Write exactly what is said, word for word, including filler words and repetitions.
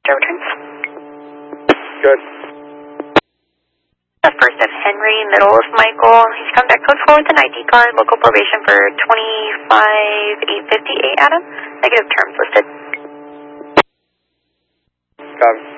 Joe returns. Good. The first of Henry, middle of Michael. He's come back code four with an I D card, local probation for twenty-five eight fifty-eight, Adam. Negative terms listed. Copy.